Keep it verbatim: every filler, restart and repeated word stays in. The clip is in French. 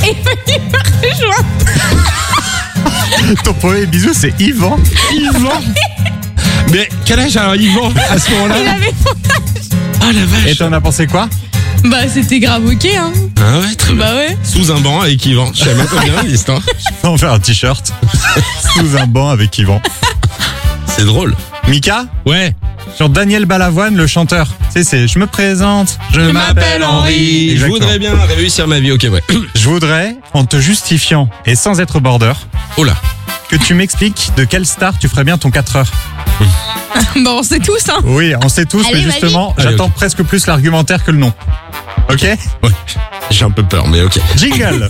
est venu me rejoindre. Ton premier bisou, c'est Yvan. Yvan. Mais quel âge a Yvan à ce moment-là? Il avait mon âge. Ah la vache. Et t'en as pensé quoi? Bah, c'était grave ok, hein. Ah ouais, très bien. Bah ouais. Sous un banc avec Yvan. Je savais même pas bien l'histoire. On va faire un t-shirt sous un banc avec Yvan. C'est drôle. Mika, Ouais. sur Daniel Balavoine, le chanteur. Tu sais, c'est je me présente, je, m'appelle Henri. Je Exactement. voudrais bien réussir ma vie. Ok, ouais. Je voudrais, en te justifiant et sans être border, Oh là. que tu m'expliques de quelle star tu ferais bien ton quatre heures. Bon, on sait tous, hein. Oui, on sait tous, Allez, mais vas-y. justement, Allez, j'attends ok. presque plus l'argumentaire que le nom. Ok? Ouais. J'ai un peu peur, mais ok. Jingle.